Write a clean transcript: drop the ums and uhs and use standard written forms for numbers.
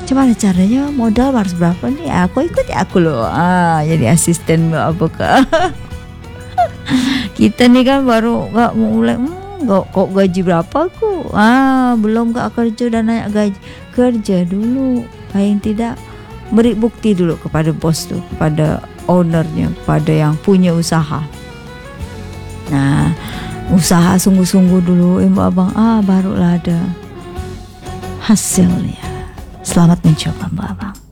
Gimana caranya, modal harus berapa nih? Aku ikut ya aku loh. Jadi asisten apa kak? Kita nih kan baru nggak mulai, kok gaji berapa aku? Belum kak kerja dan naik gaji. Kerja dulu, paling tidak beri bukti dulu kepada bos tuh, kepada ownernya, kepada yang punya usaha. Nah, usaha sungguh-sungguh dulu, ibu abang, barulah ada hasilnya. Selamat mencoba, mbak abang.